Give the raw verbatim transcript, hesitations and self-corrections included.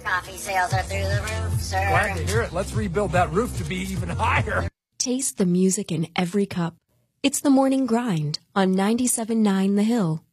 Coffee sales are through the roof, sir. Glad to hear it. Let's rebuild that roof to be even higher. Taste the music in every cup. It's the Morning Grind on ninety-seven point nine The Hill.